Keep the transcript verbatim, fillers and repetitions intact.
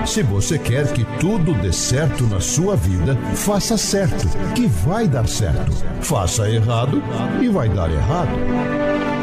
Se você quer que tudo dê certo na sua vida, faça certo, que vai dar certo. Faça errado e vai dar errado.